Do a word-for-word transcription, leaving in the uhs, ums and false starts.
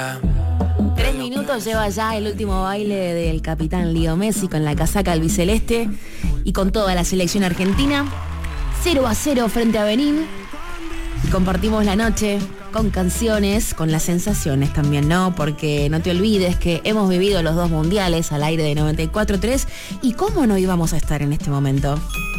Tres minutos lleva ya el último baile del capitán Leo Messi con la casaca albiceleste y con toda la selección argentina. cero a cero frente a Benín. Compartimos la noche con canciones, con las sensaciones también, ¿no? Porque no te olvides que hemos vivido los dos mundiales al aire de noventa y cuatro punto tres y cómo no íbamos a estar en este momento.